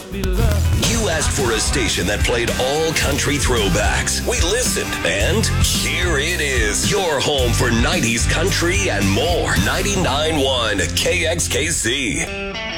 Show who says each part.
Speaker 1: be loved.
Speaker 2: You asked for a station that played all country throwbacks. We listened, and here it is. Your home for 90s country and more. 99.1 KXKC.